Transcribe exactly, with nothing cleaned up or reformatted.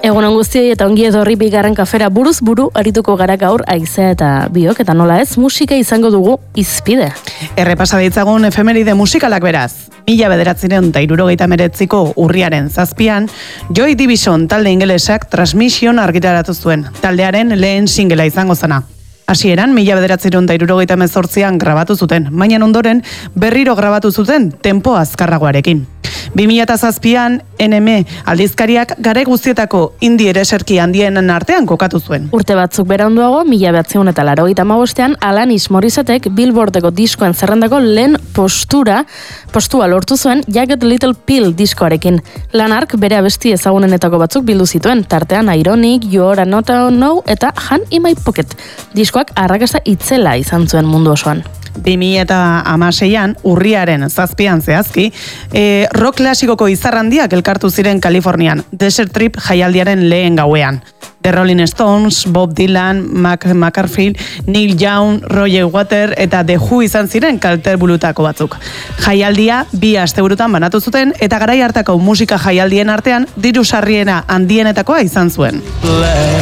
Egunon guztioi eta ongi etorri bigarren kafera buruz buru arituko gara gaur Aizea eta biok eta nola ez musika izango dugu izpide. Errepasa ditzagun efemeride musikalak beraz. Mila bederatzireun eta hirurogeita hemeretziko urriaren zazpian, Joy Division talde ingelesak Transmission argitaratu zuen, taldearen lehen singela izango zena. Hasieran, mila bederatzireun eta hirurogeita hemezortzian grabatu zuten, baina ondoren berriro grabatu zuten tempo azkarragoarekin. bi mila zazpian, N M aldizkariak garai guztietako indie ereserki handienen artean kokatu zuen. Urte batzuk beranduago, mila bederatziehun eta laurogeita hamabostean, Alanis Morissettek Billboardeko diskoen zerrendako lehen postura, postua lortu zuen Jagged Little Pill diskoarekin. Lanark bere abesti ezagunenetako batzuk bildu zituen, tartean Ironic, You're Not Know eta Hand in My Pocket. Diskoak arrakasta itzela izan zuen mundu osoan. bi mila hamaseian, urriaren zazpian zehazki, e, rock klasikoko izar handiak elkartu ziren Kalifornian, Desert Trip jaialdiaren lehen gauean. The Rolling Stones, Bob Dylan, Mac McCarthy, Neil Young, Roger Waters eta The Who izan ziren kalterbulutako batzuk. Jaialdia bi asteburutan banatu zuten eta garai hartako musika jaialdien artean diru sarriena handienetakoa izan zuen.